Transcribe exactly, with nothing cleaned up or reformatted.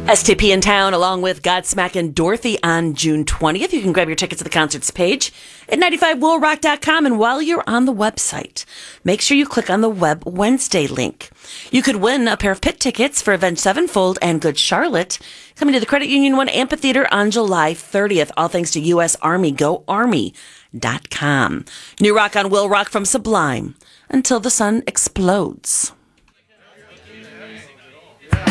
S T P in town, along with Godsmack and Dorothy on June twentieth. You can grab your tickets at the concerts page at ninety-five will rock dot com. And while you're on the website, make sure you click on the Web Wednesday link. You could win a pair of pit tickets for Avenged Sevenfold and Good Charlotte coming to the Credit Union One Amphitheater on July thirtieth. All thanks to U S Army. Go Army dot com. New rock on Will Rock from Sublime. Until the Sun Explodes.